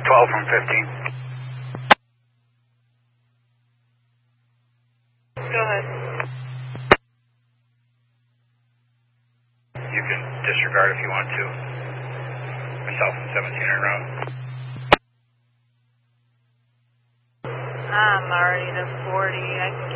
12 from 15. Go ahead. You can disregard if you want to. Myself and 17 en route. I'm already to 40. I can